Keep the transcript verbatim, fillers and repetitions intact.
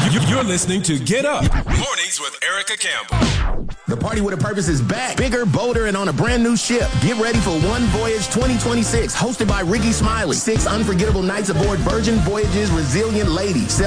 You're listening to Get Up Mornings with Erica Campbell. The Party with a Purpose is back. Bigger, bolder, and on a brand new ship. Get ready for One Voyage twenty twenty-six, hosted by Ricky Smiley. Six unforgettable nights aboard Virgin Voyage's Resilient Lady.